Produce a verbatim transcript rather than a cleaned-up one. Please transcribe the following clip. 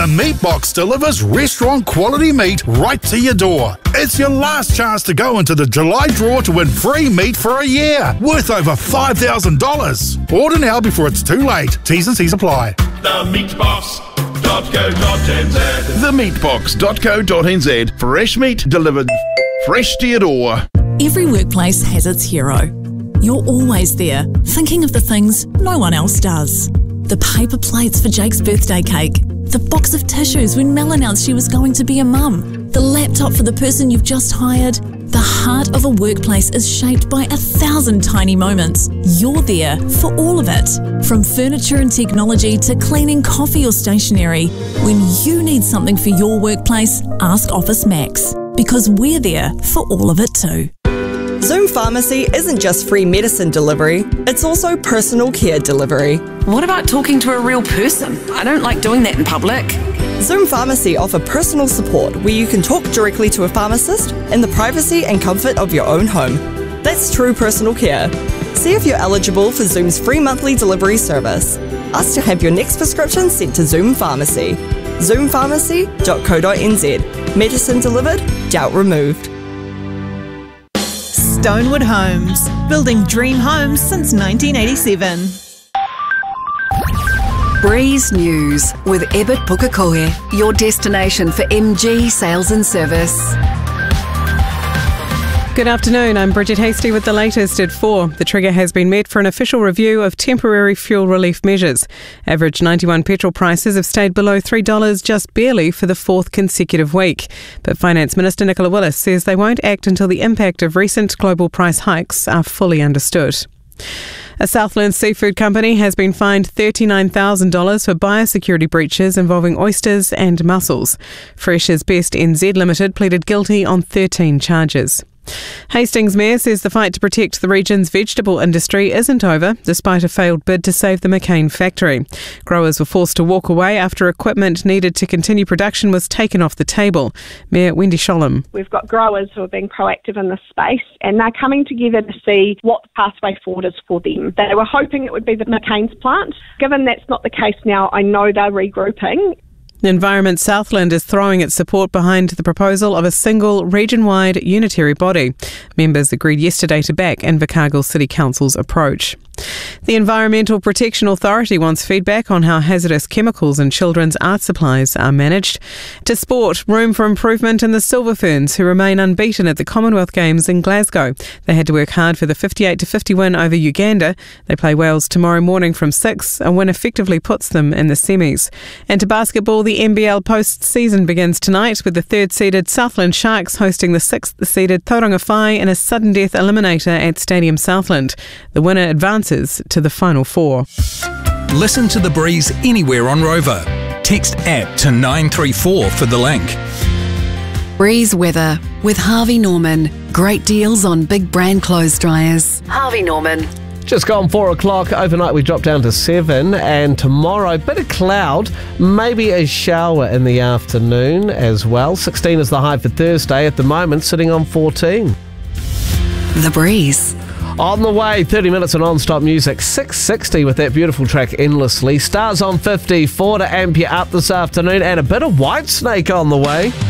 The Meat Box delivers restaurant quality meat right to your door. It's your last chance to go into the July draw to win free meat for a year, worth over five thousand dollars. Order now before it's too late. T's and C's apply. the meat box dot co dot n z the meat box dot co dot n z. Fresh meat delivered fresh to your door. Every workplace has its hero. You're always there, thinking of the things no one else does. The paper plates for Jake's birthday cake. The box of tissues when Mel announced she was going to be a mum. The laptop for the person you've just hired. The heart of a workplace is shaped by a thousand tiny moments. You're there for all of it. From furniture and technology to cleaning coffee or stationery. When you need something for your workplace, ask Office Max. Because we're there for all of it too. Zoom Pharmacy isn't just free medicine delivery, it's also personal care delivery. What about talking to a real person? I don't like doing that in public. Zoom Pharmacy offer personal support where you can talk directly to a pharmacist in the privacy and comfort of your own home. That's true personal care. See if you're eligible for Zoom's free monthly delivery service. Ask to have your next prescription sent to Zoom Pharmacy. zoom pharmacy dot co dot n z. Medicine delivered, doubt removed. Stonewood Homes, building dream homes since nineteen eighty-seven. Breeze News with Ebert Pukekohe, your destination for M G sales and service. Good afternoon, I'm Bridget Hasty with the latest at four. The trigger has been met for an official review of temporary fuel relief measures. Average ninety-one petrol prices have stayed below three dollars just barely for the fourth consecutive week. But Finance Minister Nicola Willis says they won't act until the impact of recent global price hikes are fully understood. A Southland seafood company has been fined thirty-nine thousand dollars for biosecurity breaches involving oysters and mussels. Fresh as Best N Z Limited pleaded guilty on thirteen charges. Hastings Mayor says the fight to protect the region's vegetable industry isn't over, despite a failed bid to save the McCain factory. Growers were forced to walk away after equipment needed to continue production was taken off the table. Mayor Wendy Sholem. We've got growers who are being proactive in this space and they're coming together to see what the pathway forward is for them. They were hoping it would be the McCain's plant. Given that's not the case now, I know they're regrouping. Environment Southland is throwing its support behind the proposal of a single region-wide unitary body. Members agreed yesterday to back Invercargill City Council's approach. The Environmental Protection Authority wants feedback on how hazardous chemicals in children's art supplies are managed. To sport, room for improvement in the Silver Ferns, who remain unbeaten at the Commonwealth Games in Glasgow. They had to work hard for the fifty-eight to fifty win over Uganda. They play Wales tomorrow morning from six. A win effectively puts them in the semis. And to basketball, the N B L post-season begins tonight with the third-seeded Southland Sharks hosting the sixth-seeded Tauranga Whai in a sudden death eliminator at Stadium Southland. The winner advances to the Final Four. Listen to The Breeze anywhere on Rover. Text app to nine three four for the link. Breeze weather with Harvey Norman. Great deals on big brand clothes dryers. Harvey Norman. Just gone four o'clock. Overnight we drop down to seven, and tomorrow bit of cloud, maybe a shower in the afternoon as well. sixteen is the high for Thursday. At the moment sitting on fourteen. The Breeze. On the way, thirty minutes of non-stop music, six sixty with that beautiful track Endlessly. Stars on fifty, four to amp you up this afternoon, and a bit of Whitesnake on the way.